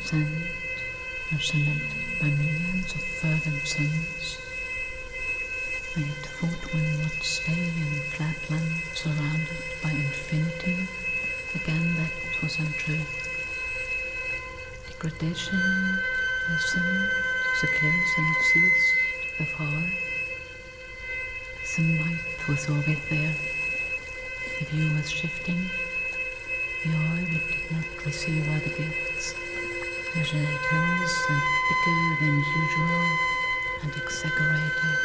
sand were cemented by millions of fervent suns. I had thought one would stay in flatland surrounded by infinity. Again, that was untrue. Degradation lessened, the close and ceased, the far. The might was always there. The view was shifting. The eye that did not receive other gifts measured hills and bigger than usual and exaggerated.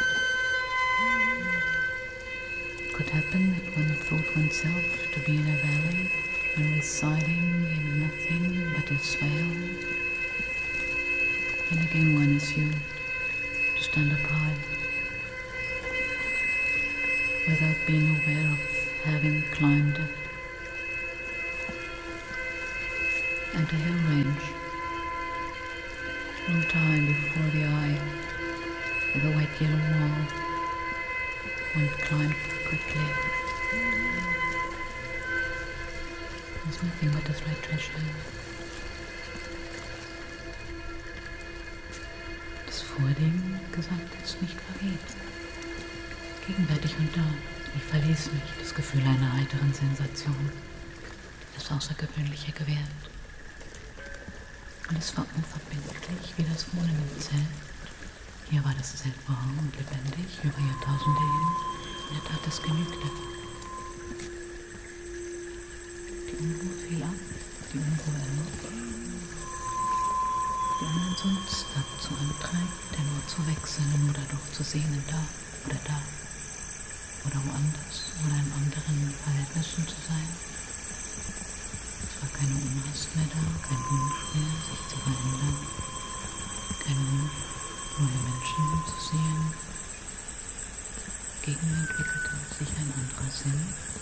It could happen that one thought oneself to be in a valley and residing in nothing but a swale. Then again one assumed to stand up high without being aware of having climbed it. And a hill range, long time before the eye, with a white yellow wall, one climbed quickly. It was nothing but a flat treasure. Das Vordem Gesagtes nicht vergeht. Gegenwärtig und da, wie verließ mich das Gefühl einer heiteren Sensation, das Außergewöhnliche gewährt. Und es war unverbindlich wie das Wohnen im Zelt. Hier war das Zelt warm und lebendig über Jahrtausende hin. In der Tat, das genügte. Die Unruhe fiel ab, die Unruhe erlosch. Die einen sonst dazu antreibt, der nur zu wechseln oder doch zu sehnen da oder da. Oder woanders oder in anderen Verhältnissen zu sein. Es war keine Unrast mehr da, kein Wunsch mehr, sich zu verändern, kein Wunsch, neue Menschen zu sehen. Dagegen entwickelte sich ein anderer Sinn.